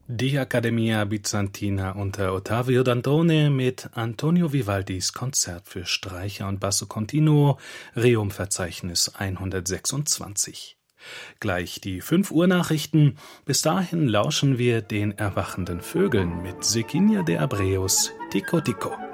Die Accademia Bizantina unter Ottavio Dantone mit Antonio Vivaldis Konzert für Streicher und Basso Continuo, Rerum-Verzeichnis 126. Gleich die 5 Uhr Nachrichten. Bis dahin lauschen wir den erwachenden Vögeln mit Sequinha de Abreus, Tico Tico.